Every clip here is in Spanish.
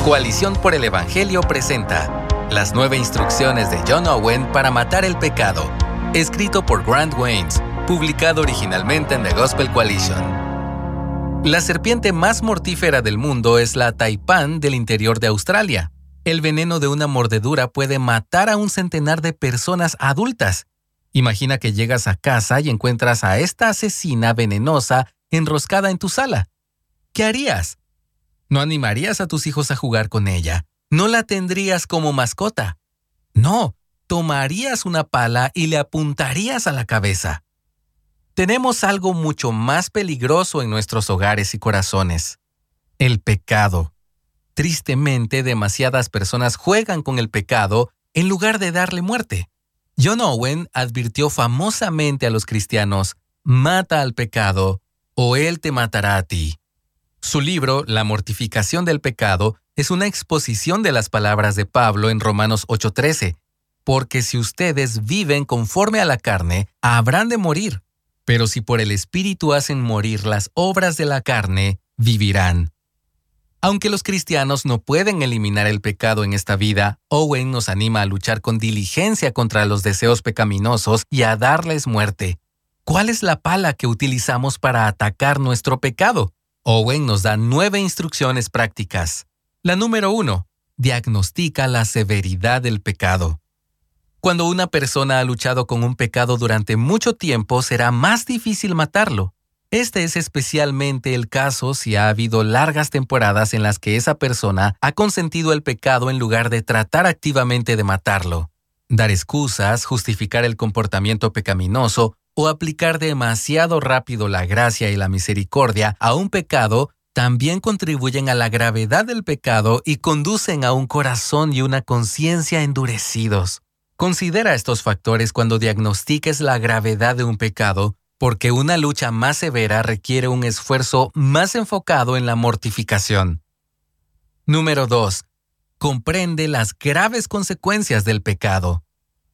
Coalición por el Evangelio presenta Las 9 instrucciones de John Owen para matar el pecado, escrito por Grant Waynes, publicado originalmente en The Gospel Coalition. La serpiente más mortífera del mundo es la taipán del interior de Australia. El veneno de una mordedura puede matar a un centenar de personas adultas. Imagina que llegas a casa y encuentras a esta asesina venenosa enroscada en tu sala. ¿Qué harías? ¿No animarías a tus hijos a jugar con ella? ¿No la tendrías como mascota? No, tomarías una pala y le apuntarías a la cabeza. Tenemos algo mucho más peligroso en nuestros hogares y corazones: el pecado. Tristemente, demasiadas personas juegan con el pecado en lugar de darle muerte. John Owen advirtió famosamente a los cristianos: mata al pecado o él te matará a ti. Su libro, La mortificación del pecado, es una exposición de las palabras de Pablo en Romanos 8:13. Porque si ustedes viven conforme a la carne, habrán de morir. Pero si por el Espíritu hacen morir las obras de la carne, vivirán. Aunque los cristianos no pueden eliminar el pecado en esta vida, Owen nos anima a luchar con diligencia contra los deseos pecaminosos y a darles muerte. ¿Cuál es la pala que utilizamos para atacar nuestro pecado? Owen nos da 9 instrucciones prácticas. La número 1. Diagnostica la severidad del pecado. Cuando una persona ha luchado con un pecado durante mucho tiempo, será más difícil matarlo. Este es especialmente el caso si ha habido largas temporadas en las que esa persona ha consentido el pecado en lugar de tratar activamente de matarlo. Dar excusas, justificar el comportamiento pecaminoso o aplicar demasiado rápido la gracia y la misericordia a un pecado también contribuyen a la gravedad del pecado y conducen a un corazón y una conciencia endurecidos. Considera estos factores cuando diagnostiques la gravedad de un pecado, porque una lucha más severa requiere un esfuerzo más enfocado en la mortificación. Número 2. Comprende las graves consecuencias del pecado.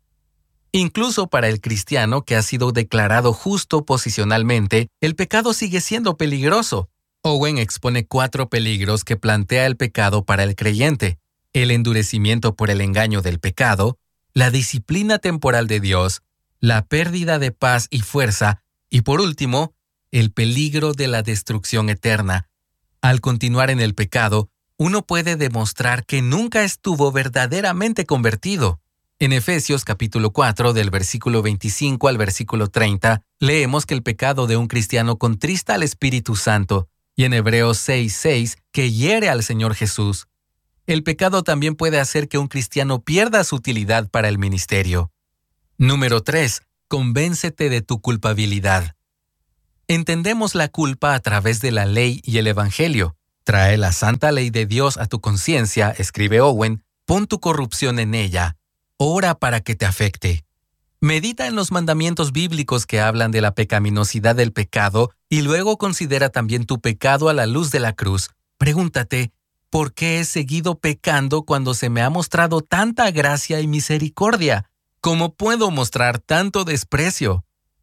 Incluso para el cristiano que ha sido declarado justo posicionalmente, el pecado sigue siendo peligroso. Owen expone 4 peligros que plantea el pecado para el creyente: el endurecimiento por el engaño del pecado, la disciplina temporal de Dios, la pérdida de paz y fuerza, y por último, el peligro de la destrucción eterna. Al continuar en el pecado, uno puede demostrar que nunca estuvo verdaderamente convertido. En Efesios capítulo 4, del versículo 25 al versículo 30, leemos que el pecado de un cristiano contrista al Espíritu Santo, y en Hebreos 6:6, que hiere al Señor Jesús. El pecado también puede hacer que un cristiano pierda su utilidad para el ministerio. Número 3. Convéncete de tu culpabilidad. Entendemos la culpa a través de la ley y el Evangelio. Trae la santa ley de Dios a tu conciencia, escribe Owen, pon tu corrupción en ella. Ora para que te afecte. Medita en los mandamientos bíblicos que hablan de la pecaminosidad del pecado y luego considera también tu pecado a la luz de la cruz. Pregúntate: ¿por qué he seguido pecando cuando se me ha mostrado tanta gracia y misericordia? ¿Cómo puedo mostrar tanto desprecio?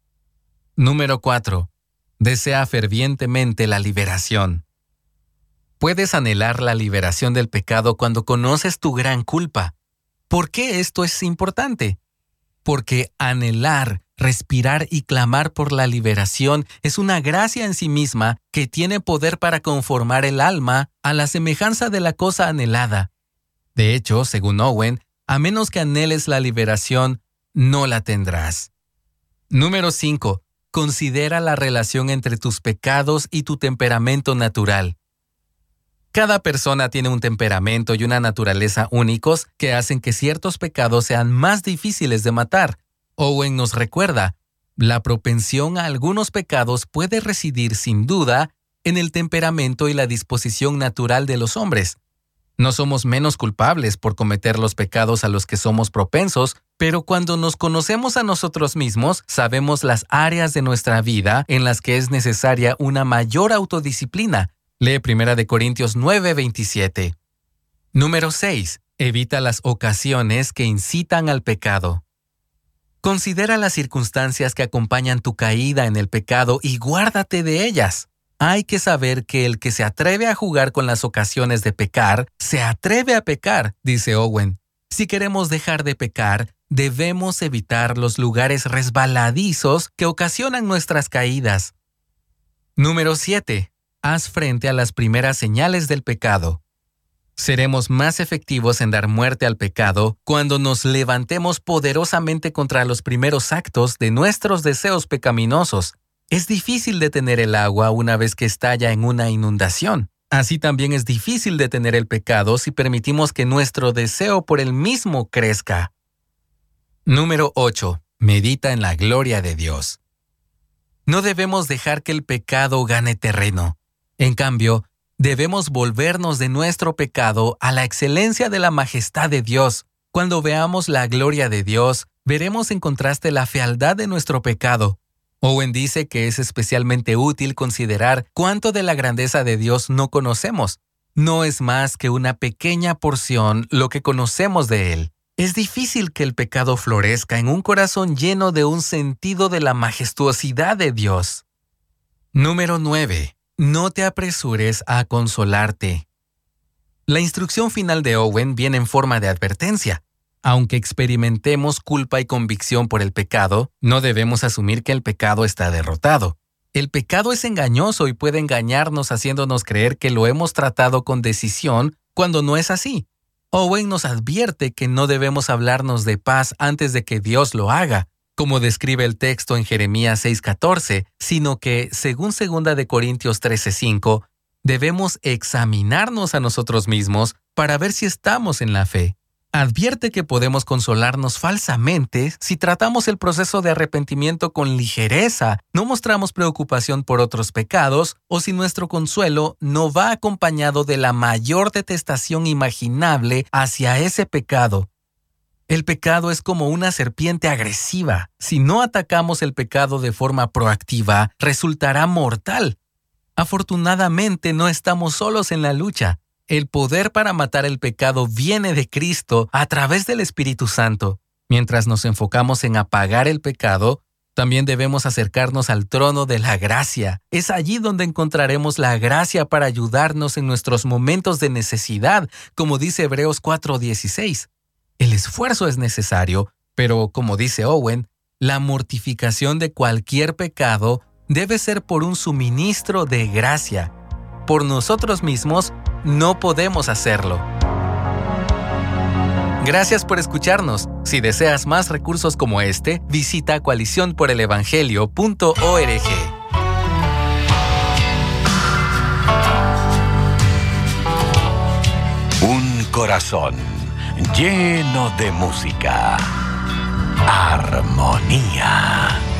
Número 4. Desea fervientemente la liberación. Puedes anhelar la liberación del pecado cuando conoces tu gran culpa. ¿Por qué esto es importante? Porque anhelar, respirar y clamar por la liberación es una gracia en sí misma que tiene poder para conformar el alma a la semejanza de la cosa anhelada. De hecho, según Owen, a menos que anheles la liberación, no la tendrás. Número 5. Considera la relación entre tus pecados y tu temperamento natural. Cada persona tiene un temperamento y una naturaleza únicos que hacen que ciertos pecados sean más difíciles de matar. Owen nos recuerda: la propensión a algunos pecados puede residir sin duda en el temperamento y la disposición natural de los hombres. No somos menos culpables por cometer los pecados a los que somos propensos, pero cuando nos conocemos a nosotros mismos, sabemos las áreas de nuestra vida en las que es necesaria una mayor autodisciplina. Lee 1 Corintios 9:27. Número 6. Evita las ocasiones que incitan al pecado. Considera las circunstancias que acompañan tu caída en el pecado y guárdate de ellas. Hay que saber que el que se atreve a jugar con las ocasiones de pecar, se atreve a pecar, dice Owen. Si queremos dejar de pecar, debemos evitar los lugares resbaladizos que ocasionan nuestras caídas. Número 7. Haz frente a las primeras señales del pecado. Seremos más efectivos en dar muerte al pecado cuando nos levantemos poderosamente contra los primeros actos de nuestros deseos pecaminosos. Es difícil detener el agua una vez que estalla en una inundación. Así también es difícil detener el pecado si permitimos que nuestro deseo por él mismo crezca. Número 8. Medita en la gloria de Dios. No debemos dejar que el pecado gane terreno. En cambio, debemos volvernos de nuestro pecado a la excelencia de la majestad de Dios. Cuando veamos la gloria de Dios, veremos en contraste la fealdad de nuestro pecado. Owen dice que es especialmente útil considerar cuánto de la grandeza de Dios no conocemos. No es más que una pequeña porción lo que conocemos de Él. Es difícil que el pecado florezca en un corazón lleno de un sentido de la majestuosidad de Dios. Número 9. No te apresures a consolarte. La instrucción final de Owen viene en forma de advertencia. Aunque experimentemos culpa y convicción por el pecado, no debemos asumir que el pecado está derrotado. El pecado es engañoso y puede engañarnos haciéndonos creer que lo hemos tratado con decisión cuando no es así. Owen nos advierte que no debemos hablarnos de paz antes de que Dios lo haga, como describe el texto en Jeremías 6:14, sino que, según 2 de Corintios 13:5, debemos examinarnos a nosotros mismos para ver si estamos en la fe. Advierte que podemos consolarnos falsamente si tratamos el proceso de arrepentimiento con ligereza, no mostramos preocupación por otros pecados o si nuestro consuelo no va acompañado de la mayor detestación imaginable hacia ese pecado. El pecado es como una serpiente agresiva. Si no atacamos el pecado de forma proactiva, resultará mortal. Afortunadamente, no estamos solos en la lucha. El poder para matar el pecado viene de Cristo a través del Espíritu Santo. Mientras nos enfocamos en apagar el pecado, también debemos acercarnos al trono de la gracia. Es allí donde encontraremos la gracia para ayudarnos en nuestros momentos de necesidad, como dice Hebreos 4:16. El esfuerzo es necesario, pero como dice Owen, la mortificación de cualquier pecado debe ser por un suministro de gracia. Por nosotros mismos, no podemos hacerlo. Gracias por escucharnos. Si deseas más recursos como este, visita coaliciónporelevangelio.org. Un corazón lleno de música, armonía.